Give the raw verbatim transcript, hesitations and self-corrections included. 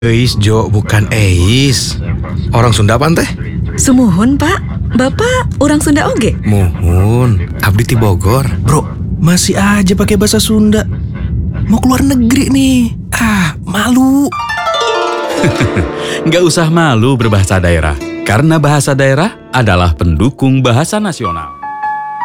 Eis Jo, bukan Eis. Orang Sunda pan teh? Sumuhun Pak, Bapak orang Sunda oge? Muhun, abdi ti Bogor. Bro, masih aja pakai bahasa Sunda. Mau keluar negeri nih. Ah, malu. Nggak usah malu berbahasa daerah, karena bahasa daerah adalah pendukung bahasa nasional.